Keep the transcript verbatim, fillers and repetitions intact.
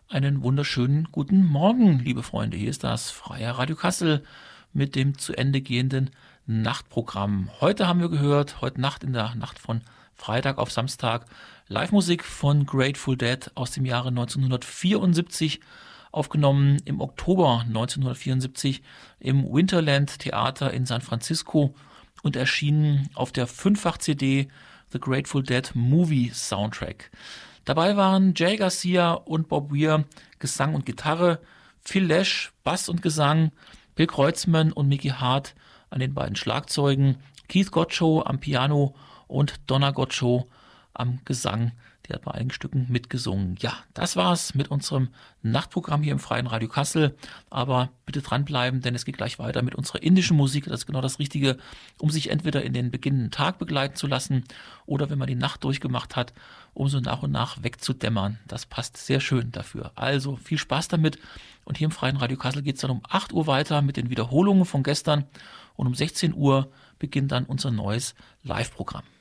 Einen wunderschönen guten Morgen, liebe Freunde. Hier ist das Freie Radio Kassel mit dem zu Ende gehenden Nachtprogramm. Heute haben wir gehört, heute Nacht in der Nacht von Freitag auf Samstag, Live-Musik von Grateful Dead aus dem Jahre neunzehnhundertvierundsiebzig, aufgenommen im Oktober neunzehnhundertvierundsiebzig im Winterland Theater in San Francisco und erschienen auf der fünffach-C D The Grateful Dead Movie Soundtrack. Dabei waren Jerry Garcia und Bob Weir Gesang und Gitarre, Phil Lesh Bass und Gesang, Bill Kreutzmann und Mickey Hart an den beiden Schlagzeugen, Keith Gottschow am Piano und Donna Gottschow am Gesang. Die hat bei einigen Stücken mitgesungen. Ja, das war's mit unserem Nachtprogramm hier im Freien Radio Kassel. Aber bitte dranbleiben, denn es geht gleich weiter mit unserer indischen Musik. Das ist genau das Richtige, um sich entweder in den beginnenden Tag begleiten zu lassen oder wenn man die Nacht durchgemacht hat, um so nach und nach wegzudämmern. Das passt sehr schön dafür. Also viel Spaß damit. Und hier im Freien Radio Kassel geht es dann um acht Uhr weiter mit den Wiederholungen von gestern. Und um sechzehn Uhr beginnt dann unser neues Live-Programm.